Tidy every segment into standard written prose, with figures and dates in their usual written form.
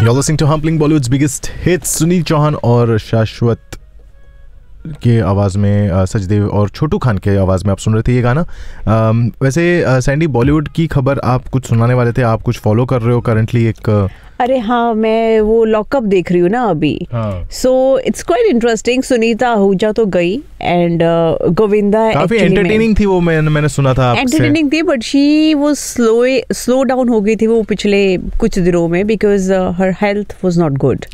You're listening to Humpling Bollywood's biggest hits. Sunil Chauhan और शाश्वत के आवाज़ में सचदेव और छोटू खान के आवाज़ में आप सुन रहे थे ये गाना। वैसे सैंडी, बॉलीवुड की खबर आप कुछ सुनाने वाले थे, आप कुछ फॉलो कर रहे हो करंटली? एक अरे हाँ, मैं वो लॉकअप देख रही हूँ ना अभी। So it's quite interesting. Sunita Ahuja तो गई एंड गोविंदा काफी एंटरटेनिंग थी वो, मैंने सुना था आपसे। एंटरटेनिंग थी बट शी वो स्लो डाउन हो गई थी वो पिछले कुछ दिनों में because her health was not good.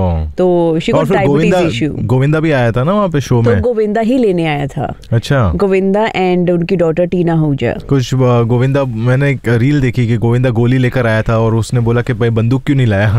तो she got diabetes issue. Govinda भी आया था ना वहाँ पे शो में? तो गोविंदा ही लेने आया था। अच्छा। गोविंदा एंड उनकी डॉटर टीना आहूजा। कुछ गोविंदा, मैंने एक रील देखी कि गोविंदा गोली लेकर आया था और उसने बोला कि भाई बंदूक क्यों नहीं लाया?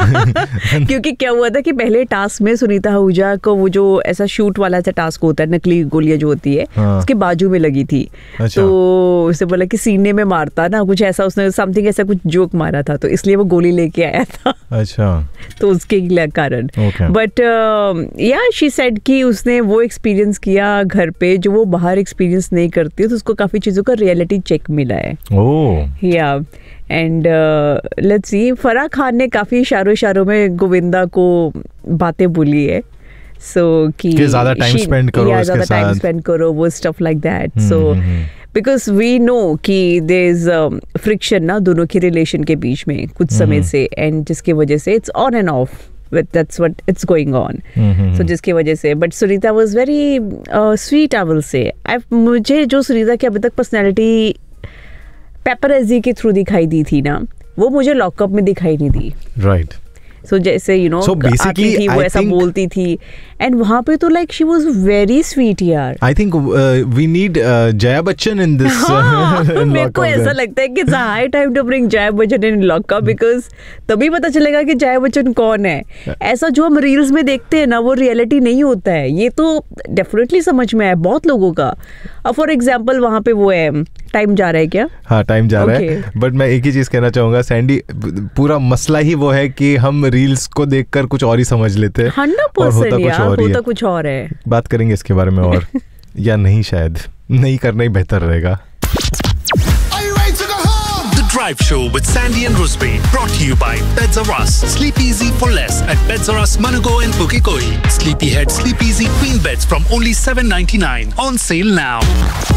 क्योंकि क्या हुआ था कि पहले टास्क में सुनीता आहूजा को वो जो ऐसा शूट वाला सा टास्क होता है, नकली गोलियां जो होती है, उसके बाजू में लगी थी। अच्छा। तो उसे बोला कि सीने में मारता ना कुछ ऐसा, उसने समथिंग ऐसा कुछ जोक मारा था, तो इसलिए वो गोली लेके आया था। अच्छा। तो उसके कारण। बट या शी सेड कि उसने वो एक्सपीरियंस किया घर पे जो वो बाहर एक्सपीरियंस नहीं करती, तो उसको काफी चीजों का रियलिटी चेक मिला है। या and let's see, Farah Khan ने काफी इशारों में गोविंदा को बातें बोली है। सो कि ज्यादा टाइम स्पेंड करो, ज्यादा टाइम स्पेंड करो, वो stuff like that. So because we know कि देयर इज फ्रिक्शन ना दोनों के रिलेशन के बीच में कुछ समय से, एंड जिसकी वजह से it's on end of, that's what it's going on. So जिसकी वजह से, but Sunita was very sweet, I will say. मुझे जो सुनीता की अभी तक पर्सनैलिटी पेपरजी के थ्रू दिखाई दी थी ना, वो मुझे लॉकअप में दिखाई नहीं दी। राइट। सो जैसे यू नो आती थी वो ऐसा बोलती थी, एंड वहां पे तो like she was very sweet यार। I think we need Jaya Bachchan in this. मेरे को ऐसा लगता है कि it's high time to bring Jaya Bachchan in lockup, because तभी पता चलेगा कि जया बच्चन कौन है। ऐसा जो हम रील्स में देखते हैं ना, वो रियलिटी नहीं होता है। ये तो डेफिनेटली समझ में आया बहुत लोगों का। अब फॉर एग्जाम्पल वहां पे वो है, टाइम जा रहा है क्या? हाँ, टाइम जा रहा है, बट मैं एक ही चीज कहना चाहूंगा सैंडी, पूरा मसला ही वो है कि हम रील्स को देखकर कुछ और ही समझ लेते हैं। 100% यार, होता कुछ और है। बात करेंगे इसके बारे में और या नहीं, शायद नहीं करना ही बेहतर रहेगा। Drive Show with Sandy and Rusby, brought to you by Beds R Us. Sleep easy for less at Beds R Us, Manugo and Bukikoi. Sleepyhead Sleep Easy Queen Beds from only $7.99. On sale now.